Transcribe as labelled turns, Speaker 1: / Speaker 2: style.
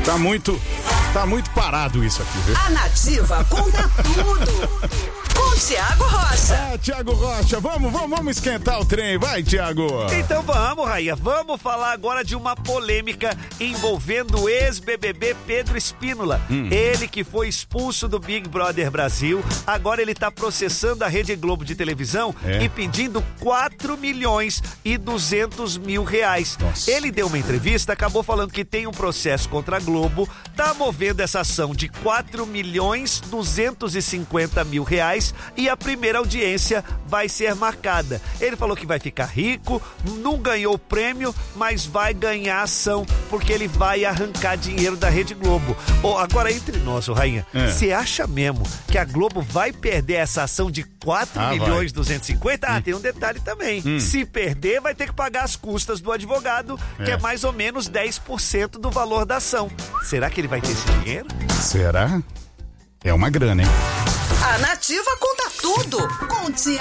Speaker 1: Tá muito parado isso aqui, viu?
Speaker 2: A Nativa conta tudo. Com Thiago Rocha.
Speaker 1: Thiago Rocha, vamos esquentar o trem, vai, Thiago.
Speaker 3: Então vamos, Rainha, vamos falar agora de uma polêmica envolvendo o ex-BBB Pedro Spínola. Ele que foi expulso do Big Brother Brasil, agora ele tá processando a Rede Globo de televisão e pedindo 4.200.000 reais.
Speaker 1: Nossa.
Speaker 3: Ele deu uma entrevista, acabou falando que tem um processo contra a Globo, tá movendo essa ação de 4.250.000 reais e a primeira audiência vai ser marcada. Ele falou que vai ficar rico, não ganhou o prêmio, mas vai ganhar ação, porque ele vai arrancar dinheiro da Rede Globo. Agora entre nós, Rainha, você acha mesmo que a Globo vai perder essa ação de 4.250.000? Tem um detalhe também. Se perder, vai ter que pagar as custas do advogado, que é mais ou menos 10% do valor da ação. Será que ele vai ter esse dinheiro?
Speaker 1: Será? É uma grana, hein?
Speaker 2: A Nativa conta tudo. Com Thiago